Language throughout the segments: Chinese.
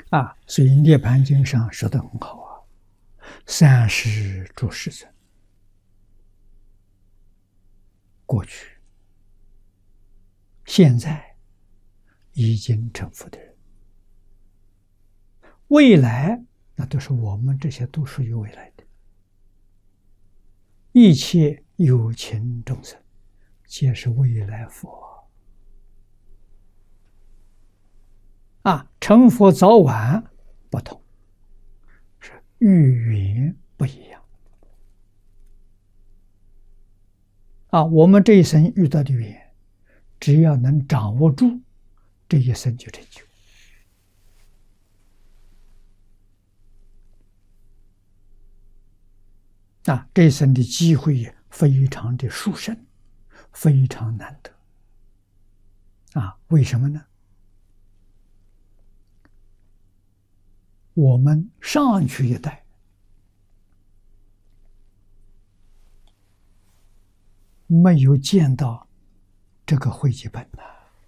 所以《涅盘经》上说的很好啊，三世诸世尊，过去、现在已经成佛的人，未来那都是我们这些都属于未来的。一切有情众生，皆是未来佛。成佛早晚不同，是遇缘不一样。我们这一生遇到的缘，只要能掌握住，这一生就成就。这一生的机会也非常的殊胜，非常难得。为什么呢？我们上去一代，没有见到这个汇集本呐。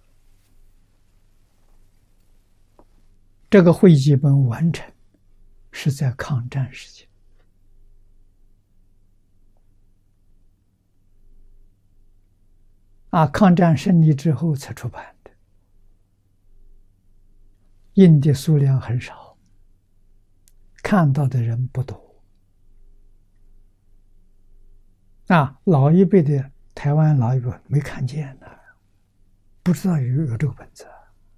这个汇集本完成是在抗战时期。抗战胜利之后才出版的，印的数量很少，看到的人不多。老一辈的台湾老一辈没看见呢，不知道有这个本子。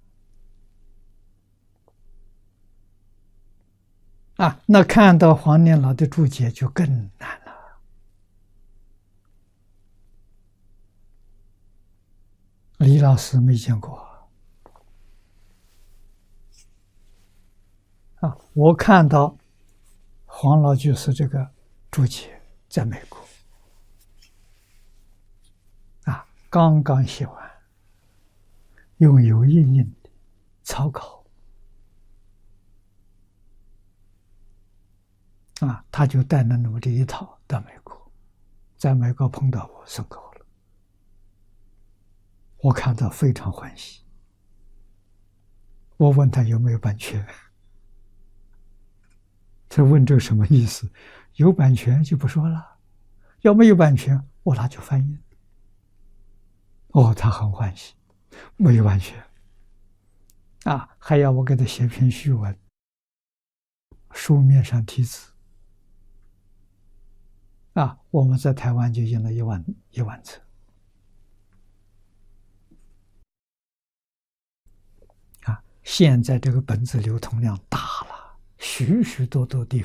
那看到黄念老的注解就更难了。李老师没见过。我看到黄老居士这个注解在美国，刚刚写完，用油印印的草稿，他就带了那么这一套到美国，在美国碰到我，送给我了，我看到非常欢喜。我问他有没有版权，他问这什么意思？有版权就不说了，要没有版权，我拿去翻译。他很欢喜，没有版权。还要我给他写篇序文，书面上题字。我们在台湾就印了1万册。现在这个本子流通量大了，许许多多地